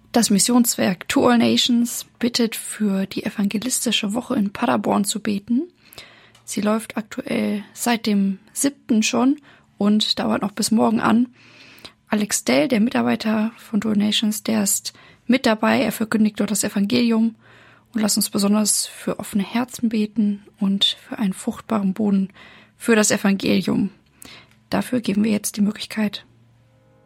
Das Missionswerk To All Nations bittet, für die evangelistische Woche in Paderborn zu beten. Sie läuft aktuell seit dem 7. schon und dauert noch bis morgen an. Alex Dell, der Mitarbeiter von To All Nations, der ist mit dabei. Er verkündigt dort das Evangelium. Und lass uns besonders für offene Herzen beten und für einen fruchtbaren Boden für das Evangelium. Dafür geben wir jetzt die Möglichkeit